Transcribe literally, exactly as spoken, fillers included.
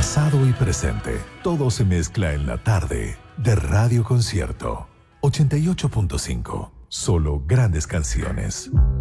pasado y presente, todo se mezcla en la tarde de Radio Concierto. ochenta y ocho punto cinco. Solo grandes canciones.